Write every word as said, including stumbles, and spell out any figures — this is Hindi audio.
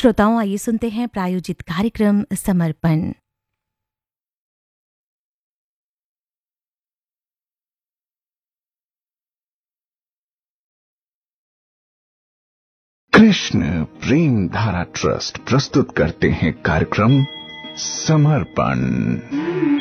श्रोताओं, आइए सुनते हैं प्रायोजित कार्यक्रम समर्पण। कृष्ण प्रेम धारा ट्रस्ट प्रस्तुत करते हैं कार्यक्रम समर्पण।